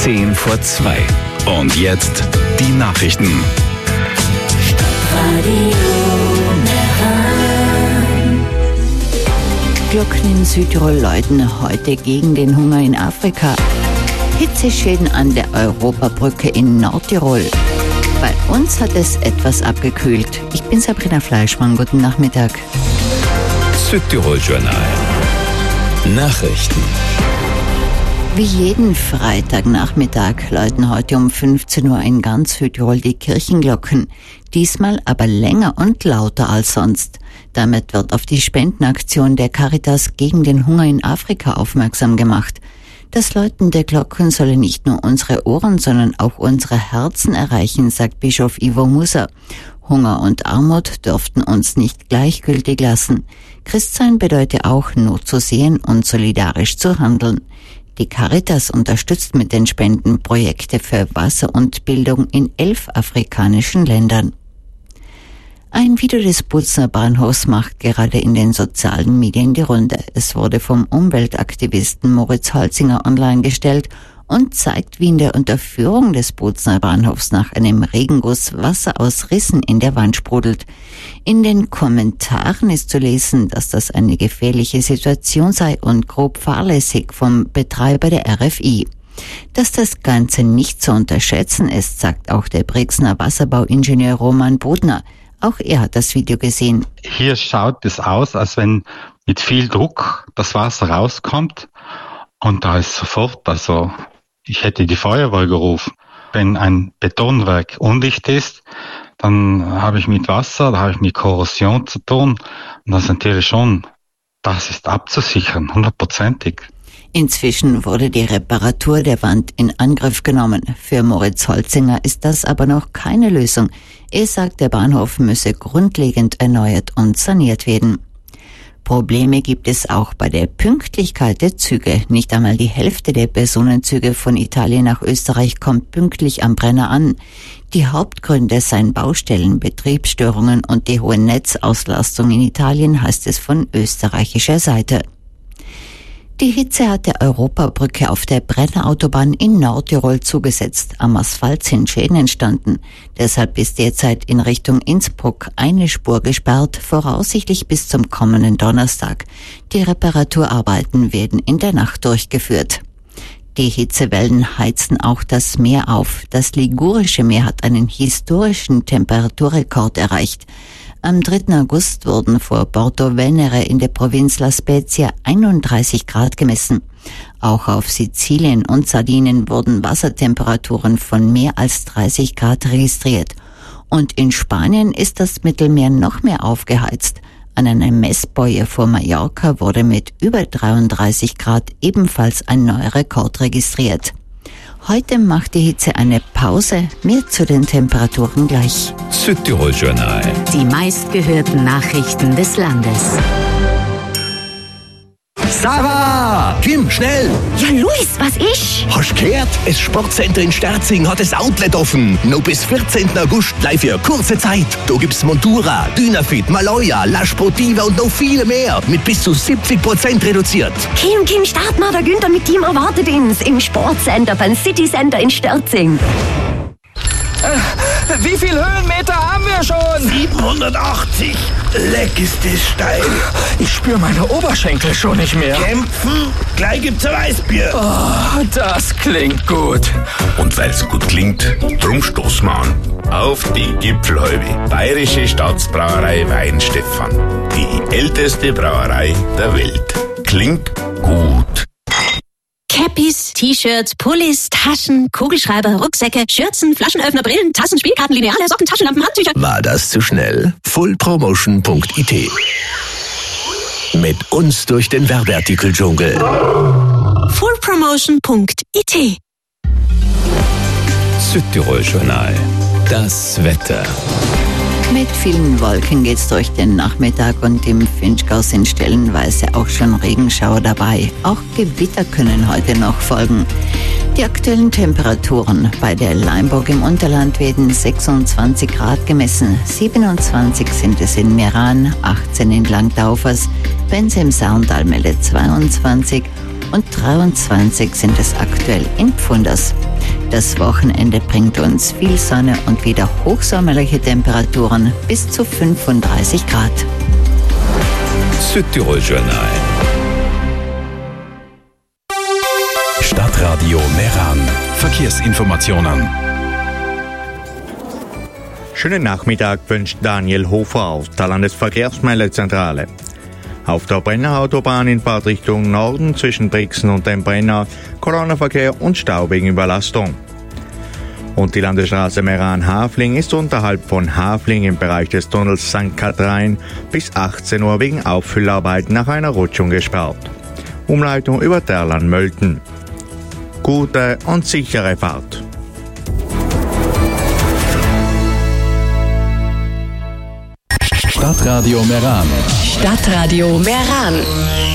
10 vor 2. Und jetzt die Nachrichten. Glocken in Südtirol läuten heute gegen den Hunger in Afrika. Hitzeschäden an der Europabrücke in Nordtirol. Bei uns hat es etwas abgekühlt. Ich bin Sabrina Fleischmann. Guten Nachmittag. Südtirol-Journal. Nachrichten. Wie jeden Freitagnachmittag läuten heute um 15 Uhr in ganz Südtirol die Kirchenglocken. Diesmal aber länger und lauter als sonst. Damit wird auf die Spendenaktion der Caritas gegen den Hunger in Afrika aufmerksam gemacht. Das Läuten der Glocken solle nicht nur unsere Ohren, sondern auch unsere Herzen erreichen, sagt Bischof Ivo Musa. Hunger und Armut dürften uns nicht gleichgültig lassen. Christsein bedeutet auch, Not zu sehen und solidarisch zu handeln. Die Caritas unterstützt mit den Spenden Projekte für Wasser und Bildung in 11 afrikanischen Ländern. Ein Video des Buzner Bahnhofs macht gerade in den sozialen Medien die Runde. Es wurde vom Umweltaktivisten Moritz Holzinger online gestellt und zeigt, wie in der Unterführung des Buzner Bahnhofs nach einem Regenguss Wasser aus Rissen in der Wand sprudelt. In den Kommentaren ist zu lesen, dass das eine gefährliche Situation sei und grob fahrlässig vom Betreiber der RFI. Dass das Ganze nicht zu unterschätzen ist, sagt auch der Brixner Wasserbauingenieur Roman Bodner. Auch er hat das Video gesehen. Hier schaut es aus, als wenn mit viel Druck das Wasser rauskommt und da ist sofort, ich hätte die Feuerwehr gerufen. Wenn ein Betonwerk undicht ist, dann habe ich mit Wasser, da habe ich mit Korrosion zu tun und das ist natürlich schon, das ist abzusichern, 100%. Inzwischen wurde die Reparatur der Wand in Angriff genommen. Für Moritz Holzinger ist das aber noch keine Lösung. Er sagt, der Bahnhof müsse grundlegend erneuert und saniert werden. Probleme gibt es auch bei der Pünktlichkeit der Züge. Nicht einmal die Hälfte der Personenzüge von Italien nach Österreich kommt pünktlich am Brenner an. Die Hauptgründe seien Baustellen, Betriebsstörungen und die hohe Netzauslastung in Italien, heißt es von österreichischer Seite. Die Hitze hat der Europabrücke auf der Brennerautobahn in Nordtirol zugesetzt. Am Asphalt sind Schäden entstanden. Deshalb ist derzeit in Richtung Innsbruck eine Spur gesperrt, voraussichtlich bis zum kommenden Donnerstag. Die Reparaturarbeiten werden in der Nacht durchgeführt. Die Hitzewellen heizen auch das Meer auf. Das Ligurische Meer hat einen historischen Temperaturrekord erreicht. Am 3. August wurden vor Porto Venere in der Provinz La Spezia 31 Grad gemessen. Auch auf Sizilien und Sardinien wurden Wassertemperaturen von mehr als 30 Grad registriert. Und in Spanien ist das Mittelmeer noch mehr aufgeheizt. An einer Messboje vor Mallorca wurde mit über 33 Grad ebenfalls ein neuer Rekord registriert. Heute macht die Hitze eine Pause. Mehr zu den Temperaturen gleich. Südtirol-Journal. Die meistgehörten Nachrichten des Landes. Sarah! Kim, schnell! Ja, Luis, was ist? Hast gehört? Das Sportcenter in Sterzing hat das Outlet offen. Noch bis 14. August gleich für kurze Zeit. Da gibt's Montura, Dynafit, Maloya, La Sportiva und noch viele mehr. Mit bis zu 70% reduziert. Kim, start mal, der Günther mit Team erwartet uns im Sportcenter beim City Center in Sterzing. Wie viel Höhenmeter haben wir schon? 780. Leck ist das steil. Ich spüre meine Oberschenkel schon nicht mehr. Kämpfen? Gleich gibt's ein Weißbier. Oh, das klingt gut. Und weil's gut klingt, drum stoßen wir an. Auf die Gipfelhäube. Bayerische Staatsbrauerei Weinstefan. Die älteste Brauerei der Welt. Klingt gut. Cappies, T-Shirts, Pullis, Taschen, Kugelschreiber, Rucksäcke, Schürzen, Flaschenöffner, Brillen, Tassen, Spielkarten, Lineale, Socken, Taschenlampen, Handtücher. War das zu schnell? fullpromotion.it. Mit uns durch den Werbeartikel-Dschungel. fullpromotion.it. Südtirol-Journal. Das Wetter. Mit vielen Wolken geht's durch den Nachmittag und im Finchgau sind stellenweise auch schon Regenschauer dabei. Auch Gewitter können heute noch folgen. Die aktuellen Temperaturen bei der Leimburg im Unterland werden 26 Grad gemessen. 27 sind es in Meran, 18 in Langtaufers, Benz im Saarntal meldet 22 und 23 sind es aktuell in Pfunders. Das Wochenende bringt uns viel Sonne und wieder hochsommerliche Temperaturen bis zu 35 Grad. Südtirol Journal. Stadtradio Meran. Verkehrsinformationen. Schönen Nachmittag wünscht Daniel Hofer aus der Landesverkehrsmeldezentrale. Auf der Brenner-Autobahn in Fahrtrichtung Norden zwischen Brixen und dem Brenner Kolonnenverkehr und Stau wegen Überlastung. Und die Landesstraße Meran-Hafling ist unterhalb von Hafling im Bereich des Tunnels St. Katharin bis 18 Uhr wegen Auffüllarbeiten nach einer Rutschung gesperrt. Umleitung über Derlan-Mölten. Gute und sichere Fahrt. Stadtradio Meran. Stadtradio Meran.